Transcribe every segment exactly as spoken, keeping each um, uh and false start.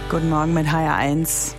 Guten Morgen mit H R eins.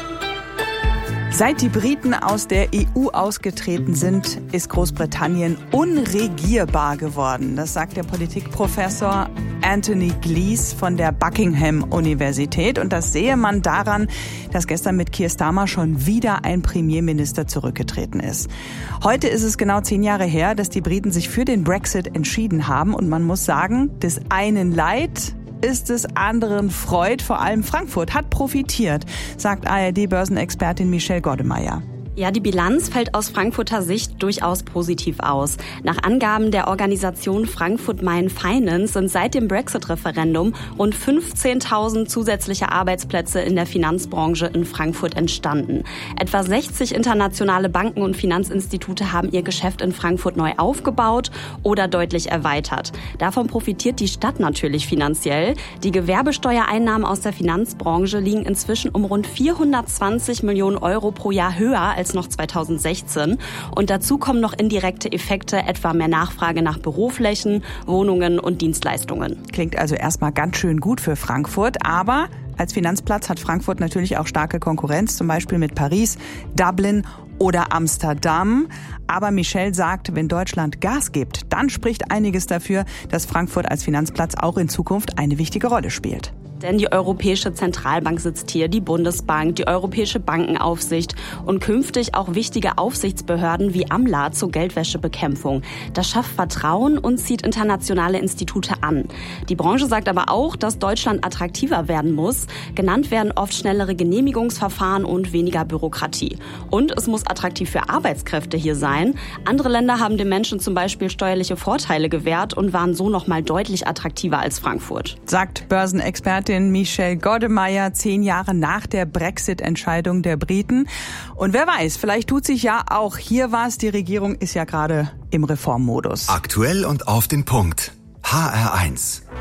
Seit die Briten aus der E U ausgetreten sind, ist Großbritannien unregierbar geworden. Das sagt der Politikprofessor Anthony Glees von der Buckingham-Universität. Und das sehe man daran, dass gestern mit Keir Starmer schon wieder ein Premierminister zurückgetreten ist. Heute ist es genau zehn Jahre her, dass die Briten sich für den Brexit entschieden haben. Und man muss sagen, des einen Leid ist es anderen Freud. Vor allem Frankfurt hat profitiert, sagt A R D-Börsenexpertin Michelle Goddemeyer. Ja, die Bilanz fällt aus Frankfurter Sicht durchaus positiv aus. Nach Angaben der Organisation Frankfurt Main Finance sind seit dem Brexit-Referendum rund fünfzehntausend zusätzliche Arbeitsplätze in der Finanzbranche in Frankfurt entstanden. Etwa sechzig internationale Banken und Finanzinstitute haben ihr Geschäft in Frankfurt neu aufgebaut oder deutlich erweitert. Davon profitiert die Stadt natürlich finanziell. Die Gewerbesteuereinnahmen aus der Finanzbranche liegen inzwischen um rund vierhundertzwanzig Millionen Euro pro Jahr höher als als noch zweitausendsechzehn. Und dazu kommen noch indirekte Effekte, etwa mehr Nachfrage nach Büroflächen, Wohnungen und Dienstleistungen. Klingt also erstmal ganz schön gut für Frankfurt, aber als Finanzplatz hat Frankfurt natürlich auch starke Konkurrenz, zum Beispiel mit Paris, Dublin oder Amsterdam. Aber Michelle sagt, wenn Deutschland Gas gibt, dann spricht einiges dafür, dass Frankfurt als Finanzplatz auch in Zukunft eine wichtige Rolle spielt. Denn die Europäische Zentralbank sitzt hier, die Bundesbank, die Europäische Bankenaufsicht und künftig auch wichtige Aufsichtsbehörden wie AMLA zur Geldwäschebekämpfung. Das schafft Vertrauen und zieht internationale Institute an. Die Branche sagt aber auch, dass Deutschland attraktiver werden muss. Genannt werden oft schnellere Genehmigungsverfahren und weniger Bürokratie. Und es muss attraktiv für Arbeitskräfte hier sein. Andere Länder haben den Menschen zum Beispiel steuerliche Vorteile gewährt und waren so noch mal deutlich attraktiver als Frankfurt. Sagt Börsenexpertin Michelle Goddemeyer zehn Jahre nach der Brexit-Entscheidung der Briten. Und wer weiß, vielleicht tut sich ja auch hier was. Die Regierung ist ja gerade im Reformmodus. Aktuell und auf den Punkt. H R eins.